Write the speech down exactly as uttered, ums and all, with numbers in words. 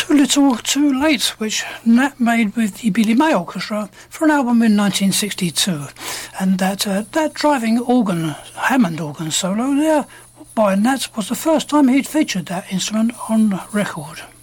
Too Little, Too Late, which Nat made with the Billy May Orchestra for an album in nineteen sixty-two. And that uh, that driving organ, Hammond organ solo there by Nat was the first time he'd featured that instrument on record.